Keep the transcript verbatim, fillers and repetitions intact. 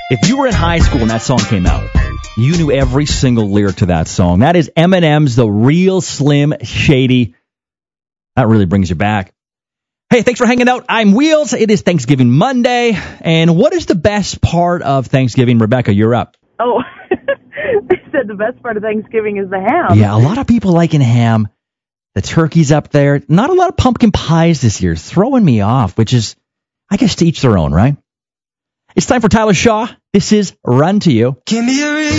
If you were in high school and that song came out, you knew every single lyric to that song. That is Eminem's The Real Slim Shady. That really brings you back. Hey, thanks for hanging out. I'm Wheels. It is Thanksgiving Monday. And what is the best part of Thanksgiving? Rebecca, you're up. Oh, they said the best part of Thanksgiving is the ham. Yeah, a lot of people liking ham. The turkey's up there. Not a lot of pumpkin pies this year. Throwing me off, which is, I guess, to each their own, right? It's time for Tyler Shaw. This is Run to You. Give me a reason.